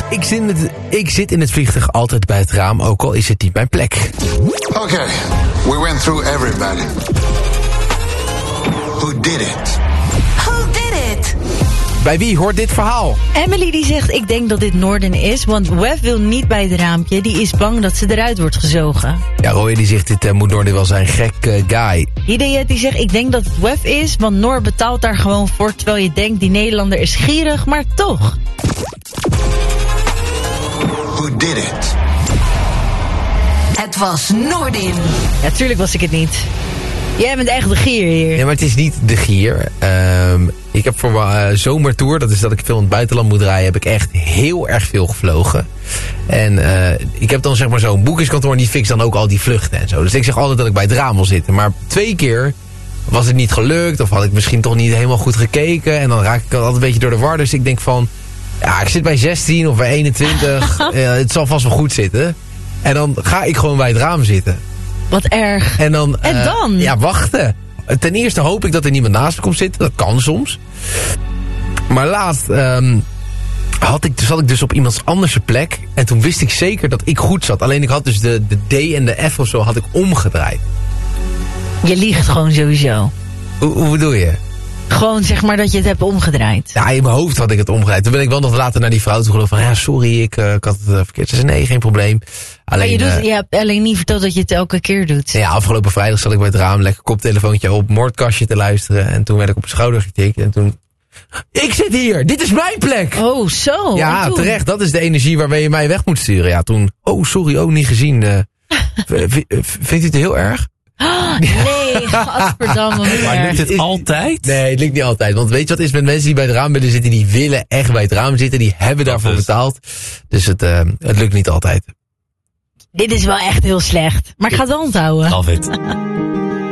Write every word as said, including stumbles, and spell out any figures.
Ik zit, in het, ik zit in het vliegtuig altijd bij het raam, ook al is het niet mijn plek. Oké, okay, we went through everybody. Who did it? Who did it? Bij wie hoort dit verhaal? Emily die zegt, ik denk dat dit Norden is, want Wef wil niet bij het raampje. Die is bang dat ze eruit wordt gezogen. Ja, Roy die zegt, dit uh, moet Norden wel zijn, gek uh, guy. Hidayet die zegt, ik denk dat het Wef is, want Noor betaalt daar gewoon voor, terwijl je denkt, die Nederlander is gierig, maar toch. Who did it? Het was Noordin. Ja, tuurlijk was ik het niet. Jij bent echt de gier hier. Ja, maar het is niet de gier. Um, ik heb voor mijn uh, zomertour, dat is dat ik veel in het buitenland moet rijden, heb ik echt heel erg veel gevlogen. En uh, ik heb dan zeg maar zo'n boekingskantoor en die fixt dan ook al die vluchten en zo. Dus ik zeg altijd dat ik bij het raam wil zitten. Maar twee keer was het niet gelukt of had ik misschien toch niet helemaal goed gekeken. En dan raak ik altijd een beetje door de war. Dus ik denk van, ja, ik zit bij zestien of bij eenentwintig. uh, het zal vast wel goed zitten. En dan ga ik gewoon bij het raam zitten. Wat erg. En dan, en dan? Uh, ja, wachten. Ten eerste hoop ik dat er niemand naast me komt zitten. Dat kan soms. Maar laatst um, had ik, zat ik dus op iemands anders plek. En toen wist ik zeker dat ik goed zat. Alleen ik had dus de, de D en de F of zo had ik omgedraaid. Je liegt gewoon sowieso. Hoe, hoe bedoel je? Gewoon zeg maar dat je het hebt omgedraaid. Ja, in mijn hoofd had ik het omgedraaid. Toen ben ik wel nog later naar die vrouw toe gelopen van, ja, sorry, ik, uh, ik had het uh, verkeerd. Ze zei, nee, geen probleem. Alleen, maar je, doet, uh, je hebt alleen niet verteld dat je het elke keer doet. Ja, afgelopen vrijdag zat ik bij het raam, lekker koptelefoontje op, moordkastje te luisteren. En toen werd ik op mijn schouder getikt. En toen, ik zit hier, dit is mijn plek. Oh, zo. Ja, terecht, dat is de energie waarmee je mij weg moet sturen. Ja, toen, oh, sorry, oh, niet gezien. Uh, v- v- vindt u het heel erg? Oh, nee, gadverdamme. Maar lukt het altijd? Nee, het lukt niet altijd. Want weet je wat is met mensen die bij het raam willen zitten, die willen echt bij het raam zitten. Die hebben daarvoor dus. betaald. Dus het, uh, het lukt niet altijd. Dit is wel echt heel slecht. Maar ik ga het wel onthouden. Love it.